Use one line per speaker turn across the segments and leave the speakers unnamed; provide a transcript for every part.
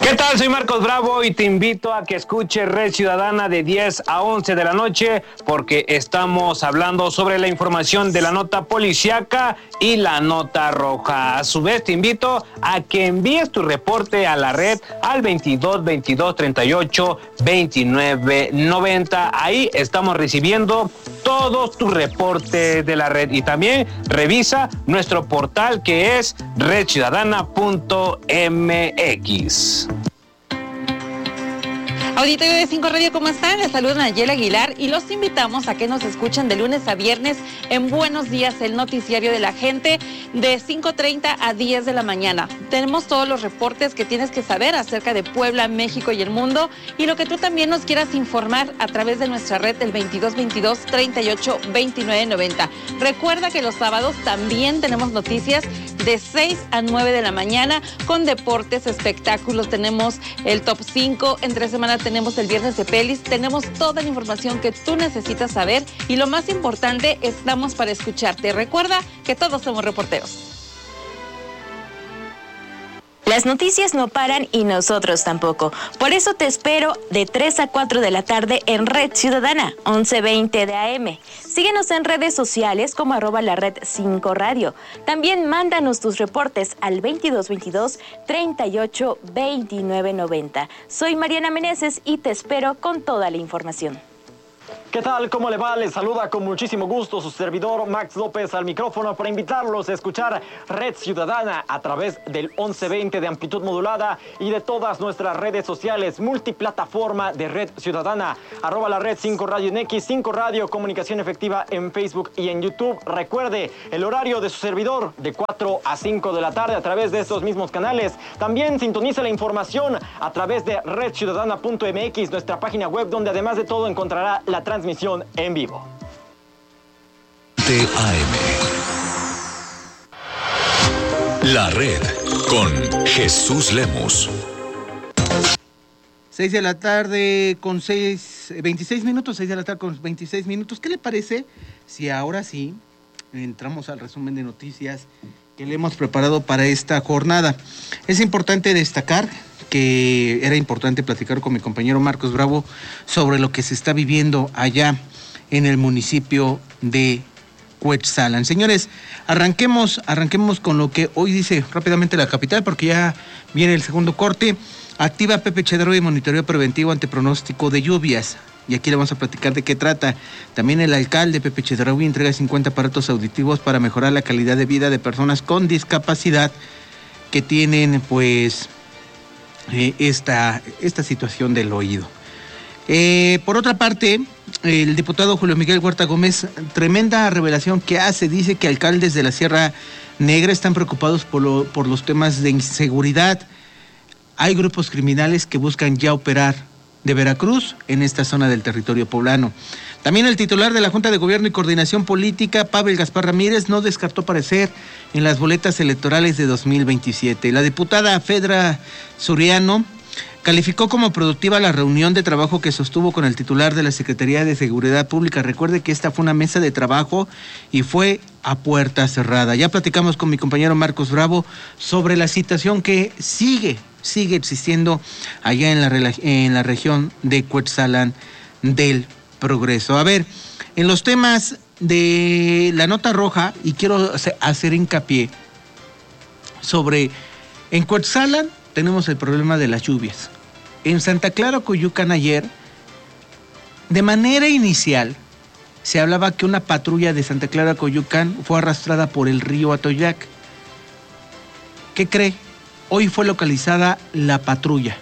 ¿Qué tal? Soy Marcos Bravo y te invito a que escuches Red Ciudadana de 10 a 11 de la noche porque estamos hablando sobre la información de la nota policíaca y la nota roja. A su vez te invito a que envíes tu reporte a la red al 22 22 38 29 90. Ahí estamos recibiendo todos tus reportes de la red y también revisa nuestro portal que es redciudadana.mx.
Auditorio de 5 Radio, ¿cómo están? Les saluda Nayela Aguilar y los invitamos a que nos escuchen de lunes a viernes en Buenos Días, el noticiario de la gente, de 5:30 a 10 de la mañana. Tenemos todos los reportes que tienes que saber acerca de Puebla, México y el mundo, y lo que tú también nos quieras informar a través de nuestra red del 22 22 38 29 90. Recuerda que los sábados también tenemos noticias de 6 a 9 de la mañana con deportes, espectáculos, tenemos el top 5, entre semanas tenemos el viernes de pelis, tenemos toda la información que tú necesitas saber y lo más importante, estamos para escucharte. Recuerda que todos somos reporteros.
Las noticias no paran y nosotros tampoco. Por eso te espero de 3 a 4 de la tarde en Red Ciudadana, 11:20 de AM. Síguenos en redes sociales como @lared5 radio. También mándanos tus reportes al 22 22 38 29 90. Soy Mariana Meneses y te espero con toda la información.
¿Qué tal? ¿Cómo le va? Les saluda con muchísimo gusto su servidor Max López al micrófono para invitarlos a escuchar Red Ciudadana a través del 1120 de amplitud modulada y de todas nuestras redes sociales, multiplataforma de Red Ciudadana, @lared5 radio en X, 5 Radio, comunicación efectiva en Facebook y en YouTube. Recuerde el horario de su servidor de 4 a 5 de la tarde a través de estos mismos canales. También sintoniza la información a través de redciudadana.mx, nuestra página web donde además de todo encontrará la transmisión en vivo.
TAM. La Red con Jesús Lemus.
6 de la tarde con 26 minutos, 6 de la tarde con 26 minutos. ¿Qué le parece si ahora sí entramos al resumen de noticias que le hemos preparado para esta jornada? Es importante destacar que era importante platicar con mi compañero Marcos Bravo sobre lo que se está viviendo allá en el municipio de Cuetzalan. Señores, arranquemos con lo que hoy dice rápidamente la capital, porque ya viene el segundo corte. Activa Pepe Chedraui monitoreo preventivo ante pronóstico de lluvias. Y aquí le vamos a platicar de qué trata. También el alcalde Pepe Chedraui entrega 50 aparatos auditivos para mejorar la calidad de vida de personas con discapacidad que tienen, pues, esta situación del oído. Por otra parte, el diputado Julio Miguel Huerta Gómez, tremenda revelación que hace, dice que alcaldes de la Sierra Negra están preocupados por los temas de inseguridad. Hay grupos criminales que buscan ya operar de Veracruz en esta zona del territorio poblano. También el titular de la Junta de Gobierno y Coordinación Política, Pavel Gaspar Ramírez, no descartó aparecer en las boletas electorales de 2027. La diputada Fedra Suriano calificó como productiva la reunión de trabajo que sostuvo con el titular de la Secretaría de Seguridad Pública. Recuerde que esta fue una mesa de trabajo y fue a puerta cerrada. Ya platicamos con mi compañero Marcos Bravo sobre la situación que sigue existiendo allá en la región de Cuetzalan del Progreso. A ver, en los temas de la nota roja, y quiero hacer hincapié sobre, en Cuetzalan tenemos el problema de las lluvias. En Santa Clara, Coyucan, ayer, de manera inicial, se hablaba que una patrulla de Santa Clara, Coyucan fue arrastrada por el río Atoyac. ¿Qué cree? Hoy fue localizada la patrulla.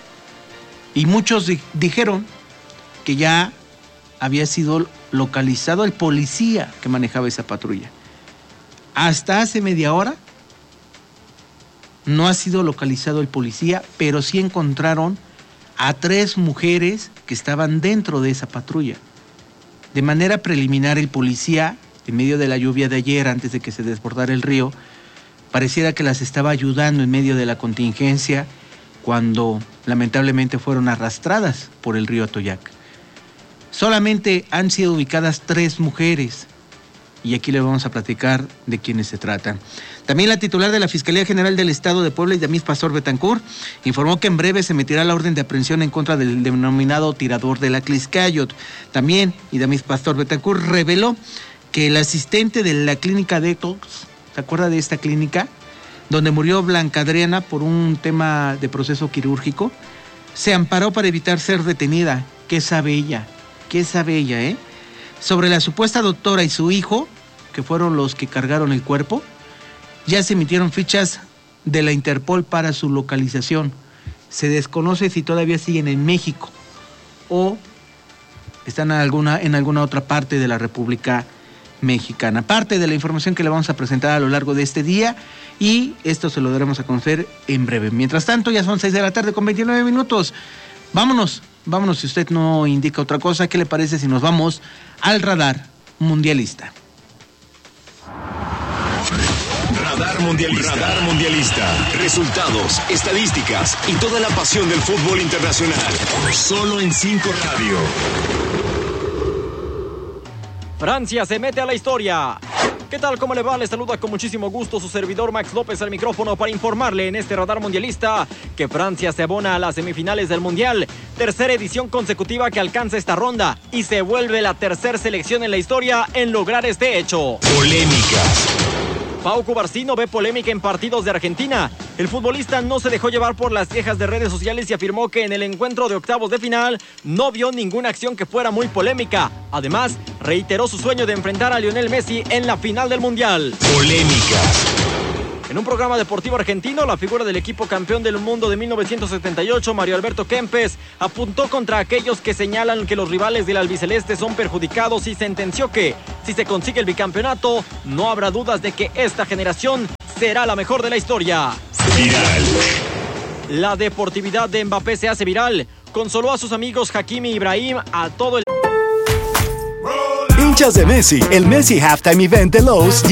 Y muchos dijeron que ya había sido localizado el policía que manejaba esa patrulla. Hasta hace media hora no ha sido localizado el policía, pero sí encontraron a 3 mujeres que estaban dentro de esa patrulla. De manera preliminar, el policía, en medio de la lluvia de ayer, antes de que se desbordara el río, pareciera que las estaba ayudando en medio de la contingencia, cuando lamentablemente fueron arrastradas por el río Atoyac. Solamente han sido ubicadas 3 mujeres y aquí le vamos a platicar de quiénes se tratan. También la titular de la Fiscalía General del Estado de Puebla, Idamis Pastor Betancourt, informó que en breve se emitirá la orden de aprehensión en contra del denominado tirador de la Tliscayot. También Idamis Pastor Betancourt reveló que el asistente de la clínica Detox, ¿se acuerda de esta clínica? Donde murió Blanca Adriana por un tema de proceso quirúrgico, se amparó para evitar ser detenida. ¿Qué sabe ella? Sobre la supuesta doctora y su hijo, que fueron los que cargaron el cuerpo, ya se emitieron fichas de la Interpol para su localización. Se desconoce si todavía siguen en México o están en alguna otra parte de la República Mexicana. Parte de la información que le vamos a presentar a lo largo de este día, y esto se lo daremos a conocer en breve. Mientras tanto, ya son 6 de la tarde con 29 minutos. Vámonos, si usted no indica otra cosa. ¿Qué le parece si nos vamos al radar mundialista?
Radar Mundialista. Resultados, estadísticas y toda la pasión del fútbol internacional. Solo en 5 Radio.
Francia se mete a la historia. ¿Qué tal? ¿Cómo le va? Les saluda con muchísimo gusto su servidor Max López al micrófono para informarle en este radar mundialista que Francia se abona a las semifinales del Mundial. Tercera edición consecutiva que alcanza esta ronda y se vuelve la tercera selección en la historia en lograr este hecho.
Polémicas.
Pau Cubarsino ve polémica en partidos de Argentina. El futbolista no se dejó llevar por las quejas de redes sociales y afirmó que en el encuentro de octavos de final no vio ninguna acción que fuera muy polémica. Además, reiteró su sueño de enfrentar a Lionel Messi en la final del Mundial.
Polémicas.
En un programa deportivo argentino, la figura del equipo campeón del mundo de 1978, Mario Alberto Kempes, apuntó contra aquellos que señalan que los rivales del albiceleste son perjudicados y sentenció que, si se consigue el bicampeonato, no habrá dudas de que esta generación será la mejor de la historia.
Viral.
La deportividad de Mbappé se hace viral. Consoló a sus amigos Hakimi Ibrahim, a todo el...
Hinchas de Messi, el Messi Halftime Event de Lowe's